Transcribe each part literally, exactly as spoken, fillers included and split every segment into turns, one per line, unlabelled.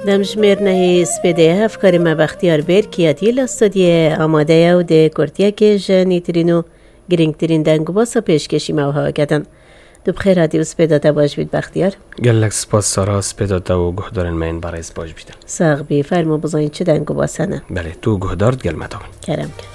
دمشمیر نهی سپیده افکار ما بختیار بیر کیاتی لاستادیه آماده و ده کرتیه که جنیترینو گرینگ ترین دنگو باسا پیشکشی موها گدن. دو بخیر رادیو سپیده دا باش بید بختیار.
گلک سپاس سارا سپیده دا و گهدارن من برای باش بیدم.
ساق بی فرمو بزاین چه دنگو باسانه؟
بله تو گهدارد گل مدام.
کرم کرد.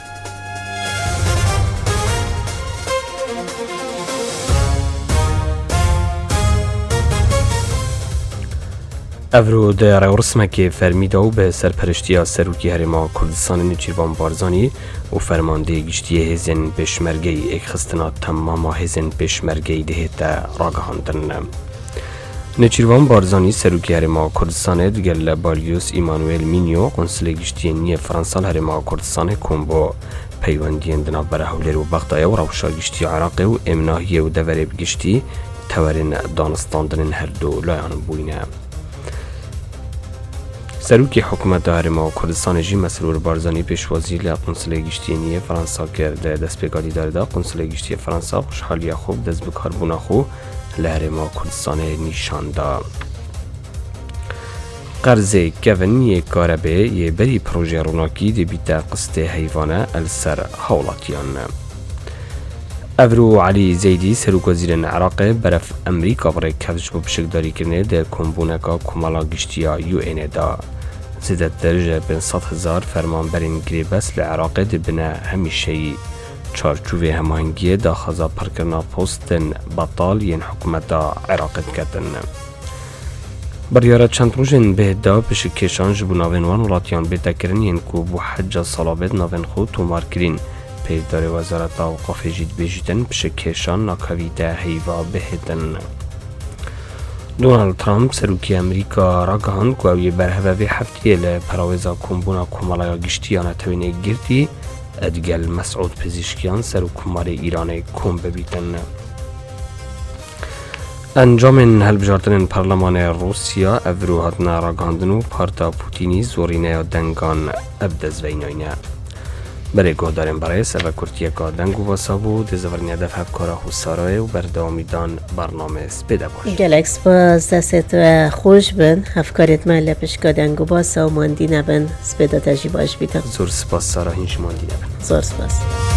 افرو در رسمه که فرمیده و به سرپرشتی سروکی هرما کردستان نیچیروان بارزانی و فرمانده گشتی هزین پشمرگی ایک خستنا تمام هزین پشمرگی دهت راگهاندن. نیچیروان بارزانی سروکی هرما کردستان دگل بالیوس ایمانوئل مینیو قنصل گشتی نی فرانسال هرما کردستان کومبو پیوندین دنا برهولر و بغداد و روشا گشتی عراق و امناهی و دورب گشتی تورین دانستاندن هر دو لایان بوینه. سروکی حکومت هرما کردستان جی مسرور بارزانی پیشوازی لقنصل گشتینی فرانسا کرده دست بگالی دارده. قنصل گشتی فرانسا خوشحالی خوب دست بکار بونا خو لهرما کردستان نیشان دا. قرض گونی کاربه یه بری پروژه روناکی دی بیتا قسط حیوانه السر حولاتیان. افرو علی زیدی سروک وزیر عراق برف امریکا برای کفش بشکداری کرنه ده کمبونکا کمالا گشتیا یو این دا. زیدت درجه بین صد هزار فرمان برین گریبس لعراق ده بنا همیشه چارچوب هماهنگی دا خزا پرکرنا پوستن بطال ین حکومت دا عراق کردن. بریاره چند روزن به دا بشکشان جبو ناوینوان ولاتیان بیتا کرن ین کو بو حج صلابت ناوین خود تومار کرین. پیدار وزارت اوقاف جید بیجیدن بشکشان ناکاویده هیوا بهدن. دونالد ترامپ سروکی امریکا را گهاند که اوی برهوه هفتی لپراویزا کمبونا کمالای گشتیان توینه گرتی ادگل مسعود پزشکیان سروکمار ایران کم ببیتن. انجام هلبجاردن پارلمان روسیا افرو هاتنا را گهاندن و پارتا پوتینی زورینه دنگان ابدز ویناینه. برای گهدارن برای سر کرتیه که دنگو واسا بود دزورنی دفع افکاره حسارای و بردامیدان برنامه سپیده باش.
گلکس باز دست و خوش بن افکارت من لپش که دنگو باسا و ماندی نبن سپیده تجی باش بیدم.
زور سپاس سارا هینش ماندی نبن.
زور سپاس.